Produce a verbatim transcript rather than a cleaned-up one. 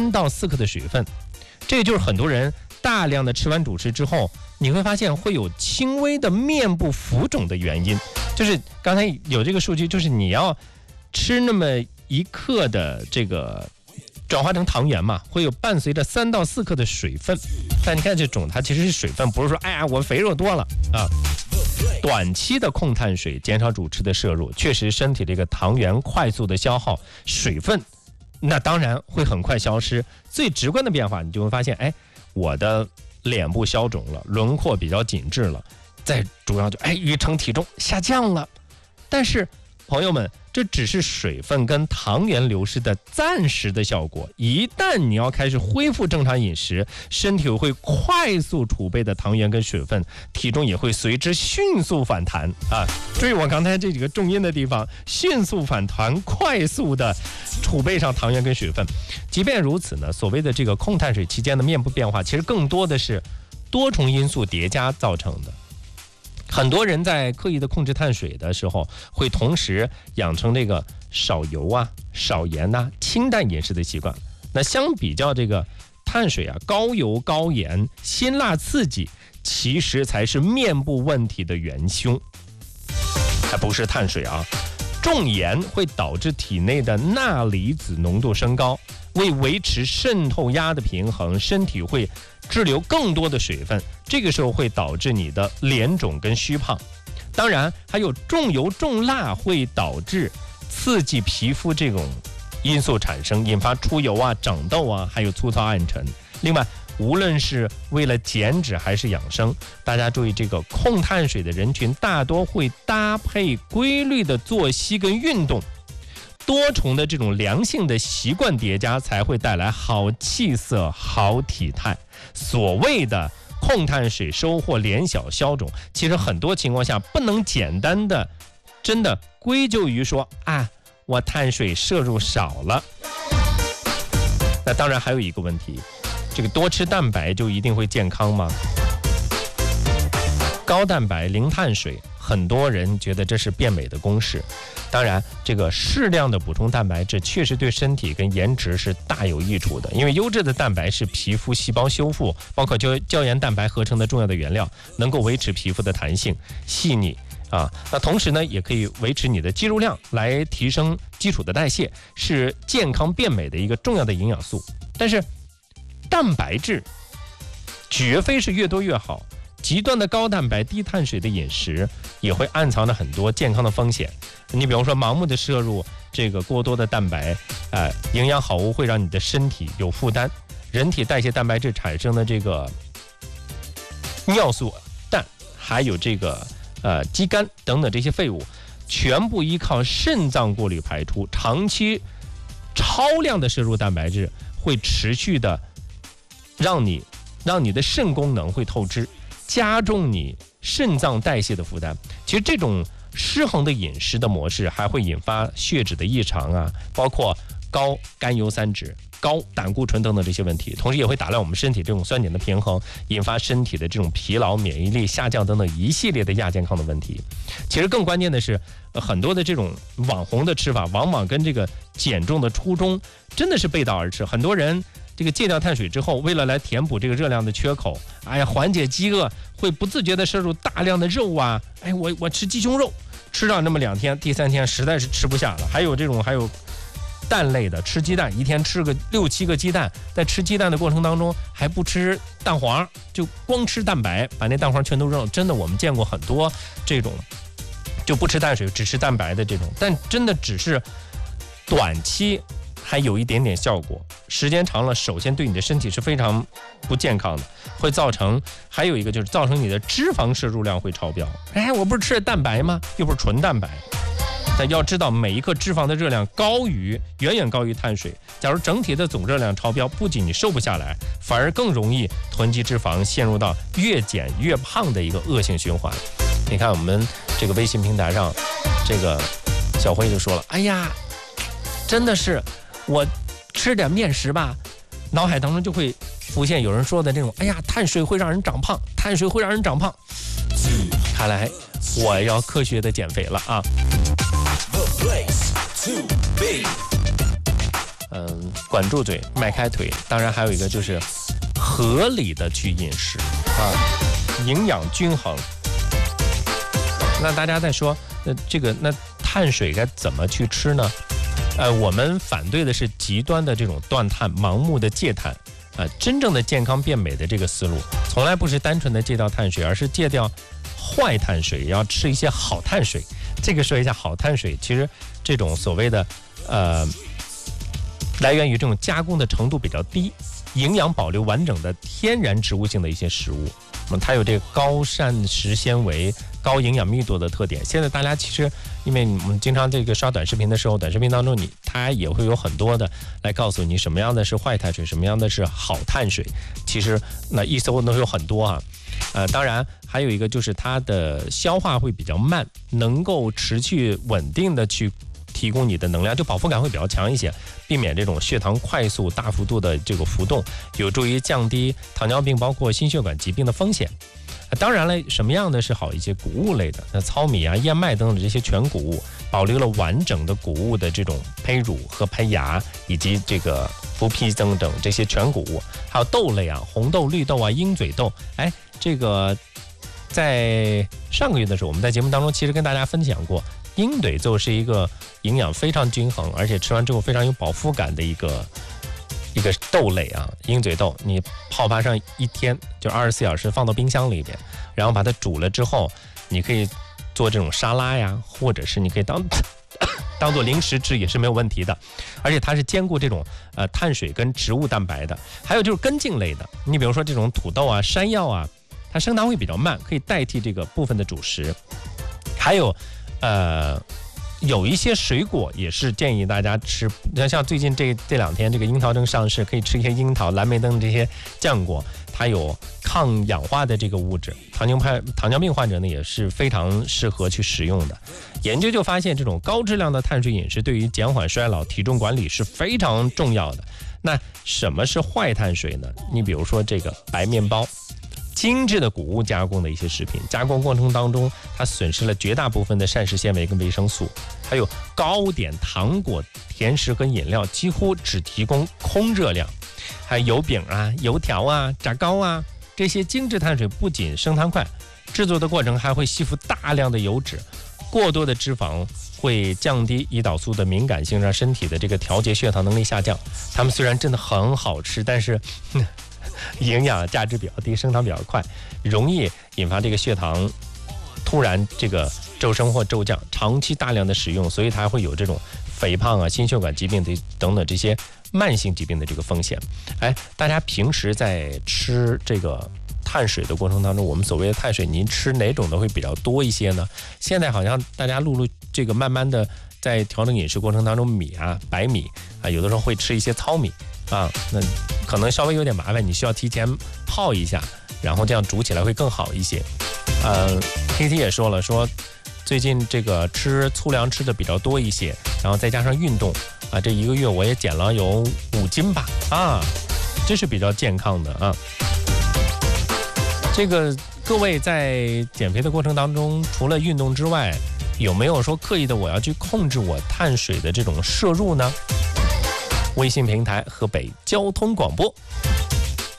三到四克的水分。这就是很多人大量的吃完主食之后，你会发现会有轻微的面部浮肿的原因。就是刚才有这个数据，就是你要吃那么一克的这个转化成糖原嘛，会有伴随着三到四克的水分。但你看这种它其实是水分，不是说哎呀我肥肉多了啊。短期的控碳水，减少主食的摄入，确实身体这个糖原快速的消耗，水分那当然会很快消失。最直观的变化，你就会发现，哎，我的脸部消肿了，轮廓比较紧致了，再主要就哎鱼称体重下降了。但是朋友们，这只是水分跟糖原流失的暂时的效果，一旦你要开始恢复正常饮食，身体会快速储备的糖原跟水分，体重也会随之迅速反弹啊！注意我刚才这几个重音的地方，迅速反弹，快速的储备上糖原跟水分。即便如此呢，所谓的这个控碳水期间的面部变化，其实更多的是多重因素叠加造成的。很多人在刻意的控制碳水的时候，会同时养成这个少油啊、少盐啊、清淡饮食的习惯。那相比较这个碳水啊，高油、高盐、辛辣刺激，其实才是面部问题的元凶，还不是碳水啊。重盐会导致体内的钠离子浓度升高，为维持渗透压的平衡，身体会滞留更多的水分，这个时候会导致你的脸肿跟虚胖。当然还有重油重辣会导致刺激皮肤这种因素产生，引发出油啊、长痘啊，还有粗糙暗沉。另外无论是为了减脂还是养生，大家注意，这个控碳水的人群大多会搭配规律的作息跟运动，多重的这种良性的习惯叠加，才会带来好气色、好体态。所谓的控碳水收获脸小消肿，其实很多情况下不能简单的真的归咎于说啊，我碳水摄入少了。那当然还有一个问题，这个多吃蛋白就一定会健康吗？高蛋白零碳水，很多人觉得这是变美的公式。当然这个适量的补充蛋白质确实对身体跟颜值是大有益处的，因为优质的蛋白是皮肤细胞修复包括胶胶原蛋白合成的重要的原料，能够维持皮肤的弹性细腻啊。那同时呢也可以维持你的肌肉量，来提升基础的代谢，是健康变美的一个重要的营养素。但是蛋白质绝非是越多越好，极端的高蛋白低碳水的饮食也会暗藏着很多健康的风险。你比方说盲目的摄入这个过多的蛋白，呃，营养好物会让你的身体有负担，人体代谢蛋白质产生的这个尿素、氮，还有这个呃肌酐等等这些废物，全部依靠肾脏过滤排出，长期超量的摄入蛋白质会持续的让你让你的肾功能会透支，加重你肾脏代谢的负担。其实这种失衡的饮食的模式还会引发血脂的异常啊，包括高甘油三酯、高胆固醇等等这些问题，同时也会打乱我们身体这种酸碱的平衡，引发身体的这种疲劳、免疫力下降等等一系列的亚健康的问题。其实更关键的是，很多的这种网红的吃法往往跟这个减重的初衷真的是背道而驰。很多人这个戒掉碳水之后，为了来填补这个热量的缺口，哎呀，缓解饥饿，会不自觉的摄入大量的肉啊，哎，我我吃鸡胸肉，吃上那么两天，第三天实在是吃不下了。还有这种还有蛋类的，吃鸡蛋，一天吃个六七个鸡蛋，在吃鸡蛋的过程当中还不吃蛋黄，就光吃蛋白，把那蛋黄全都扔了。真的我们见过很多这种就不吃碳水只吃蛋白的这种，但真的只是短期还有一点点效果，时间长了首先对你的身体是非常不健康的，会造成还有一个就是造成你的脂肪摄入量会超标。哎，我不是吃了蛋白吗？又不是纯蛋白。但要知道每一克脂肪的热量高于远远高于碳水，假如整体的总热量超标，不仅你瘦不下来，反而更容易囤积脂肪，陷入到越减越胖的一个恶性循环。你看我们这个微信平台上，这个小辉就说了，哎呀，真的是我吃点面食吧，脑海当中就会浮现有人说的这种，哎呀，碳水会让人长胖，碳水会让人长胖。看来我要科学的减肥了啊。嗯，关管住嘴，迈开腿。当然还有一个就是合理的去饮食啊，营养均衡。那大家在说，那这个那碳水该怎么去吃呢？呃，我们反对的是极端的这种断碳、盲目的戒碳。呃，真正的健康变美的这个思路，从来不是单纯的戒掉碳水，而是戒掉坏碳水，要吃一些好碳水。这个说一下好碳水，其实这种所谓的呃，来源于这种加工的程度比较低，营养保留完整的天然植物性的一些食物。那么它有这个高膳食纤维、高营养密度的特点。现在大家其实，因为我们经常这个刷短视频的时候，短视频当中你它也会有很多的来告诉你什么样的是坏碳水，什么样的是好碳水。其实那一搜能有很多啊。呃，当然还有一个就是它的消化会比较慢，能够持续稳定的去提供你的能量，就饱腹感会比较强一些，避免这种血糖快速大幅度的这个浮动，有助于降低糖尿病包括心血管疾病的风险。当然了，什么样的是好一些？谷物类的，那糙米啊、燕麦等等这些全谷物，保留了完整的谷物的这种胚乳和胚芽，以及这个麸皮等等这些全谷物，还有豆类啊，红豆、绿豆啊、鹰嘴豆。哎，这个在上个月的时候，我们在节目当中其实跟大家分享过，鹰嘴豆是一个营养非常均衡，而且吃完之后非常有饱腹感的一个。一个豆类啊，鹰嘴豆，你泡发上一天，就二十四小时放到冰箱里边，然后把它煮了之后，你可以做这种沙拉呀，或者是你可以当当做零食吃也是没有问题的，而且它是兼顾这种呃碳水跟植物蛋白的。还有就是根茎类的，你比如说这种土豆啊、山药啊，它升糖会比较慢，可以代替这个部分的主食。还有呃。有一些水果也是建议大家吃，像最近这这两天这个樱桃正上市，可以吃一些樱桃、蓝莓等这些浆果，它有抗氧化的这个物质，糖尿病糖尿病患者呢也是非常适合去食用的。研究就发现，这种高质量的碳水饮食对于减缓衰老、体重管理是非常重要的。那什么是坏碳水呢？你比如说这个白面包。精致的谷物加工的一些食品，加工过程当中，它损失了绝大部分的膳食纤维跟维生素。还有糕点、糖果、甜食跟饮料几乎只提供空热量。还有油饼啊、油条啊、炸糕啊，这些精致碳水不仅升糖快，制作的过程还会吸附大量的油脂。过多的脂肪会降低胰岛素的敏感性，让身体的这个调节血糖能力下降。它们虽然真的很好吃，但是营养价值比较低，升糖比较快，容易引发这个血糖突然这个骤升或骤降。长期大量的使用，所以它会有这种肥胖啊、心血管疾病的等等这些慢性疾病的这个风险。哎，大家平时在吃这个碳水的过程当中，我们所谓的碳水，您吃哪种的会比较多一些呢？现在好像大家陆陆这个慢慢的在调整饮食过程当中，米啊、白米啊，有的时候会吃一些糙米。啊，那可能稍微有点麻烦，你需要提前泡一下，然后这样煮起来会更好一些。呃 ，K T 也说了，说最近这个吃粗粮吃的比较多一些，然后再加上运动啊，这一个月我也减了有五斤吧，啊，这是比较健康的啊。这个各位在减肥的过程当中，除了运动之外，有没有说刻意的我要去控制我碳水的这种摄入呢？微信平台河北交通广播。